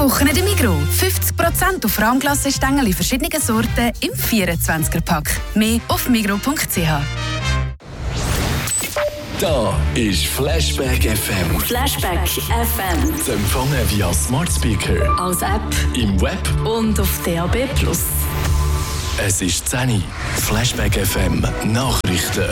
Woche in der Migros. 50% auf Rahmglassestängel in verschiedenen Sorten im 24er-Pack. Mehr auf migros.ch. Da ist Flashback FM. Flashback FM. Zu empfangen via Smart Speaker, Als App im Web. und auf DAB+. Es ist 10 Uhr. Flashback FM Nachrichten.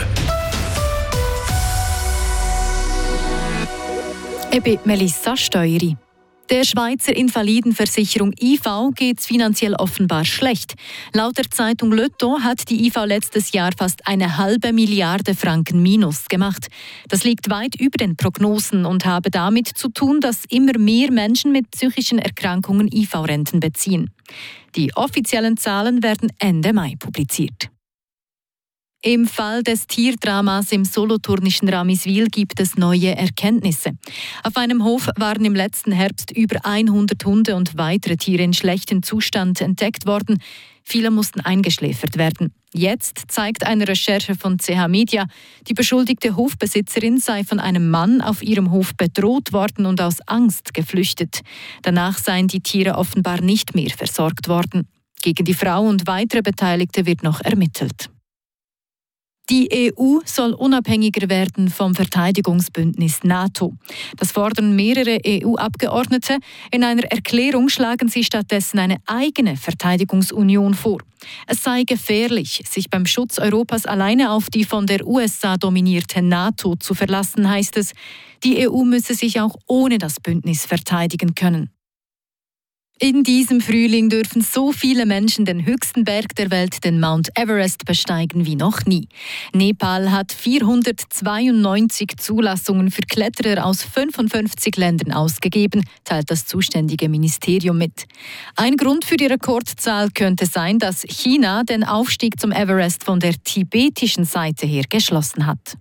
Ich bin Melissa Steueri. Der Schweizer Invalidenversicherung IV geht es finanziell offenbar schlecht. Laut der Zeitung Le Temps hat die IV letztes Jahr fast 1,5 Milliarde Franken Minus gemacht. Das liegt weit über den Prognosen und habe damit zu tun, dass immer mehr Menschen mit psychischen Erkrankungen IV-Renten beziehen. Die offiziellen Zahlen werden Ende Mai publiziert. Im Fall des Tierdramas im solothurnischen Ramiswil gibt es neue Erkenntnisse. Auf einem Hof waren im letzten Herbst über 100 Hunde und weitere Tiere in schlechtem Zustand entdeckt worden. Viele mussten eingeschläfert werden. Jetzt zeigt eine Recherche von CH Media, die beschuldigte Hofbesitzerin sei von einem Mann auf ihrem Hof bedroht worden und aus Angst geflüchtet. Danach seien die Tiere offenbar nicht mehr versorgt worden. Gegen die Frau und weitere Beteiligte wird noch ermittelt. Die EU soll unabhängiger werden vom Verteidigungsbündnis NATO. Das fordern mehrere EU-Abgeordnete. In einer Erklärung schlagen sie stattdessen eine eigene Verteidigungsunion vor. Es sei gefährlich, sich beim Schutz Europas alleine auf die von der USA dominierte NATO zu verlassen, heißt es. Die EU müsse sich auch ohne das Bündnis verteidigen können. In diesem Frühling dürfen so viele Menschen den höchsten Berg der Welt, den Mount Everest, besteigen wie noch nie. Nepal hat 492 Zulassungen für Kletterer aus 55 Ländern ausgegeben, teilt das zuständige Ministerium mit. Ein Grund für die Rekordzahl könnte sein, dass China den Aufstieg zum Everest von der tibetischen Seite her geschlossen hat.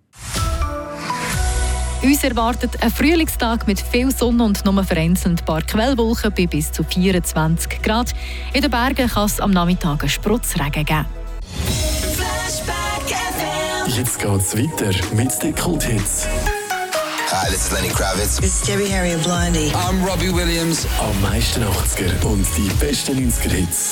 Uns erwartet ein Frühlingstag mit viel Sonne und nur vereinzelt ein paar Quellwolken bei bis zu 24 Grad. In den Bergen kann es am Nachmittag einen Sprotzregen geben. Jetzt geht's weiter mit den Kulthits. Hi, this is Lenny Kravitz. It's Debbie Harry and Blondie. I'm Robbie Williams. Am meisten 80er und die besten 90er-Hits.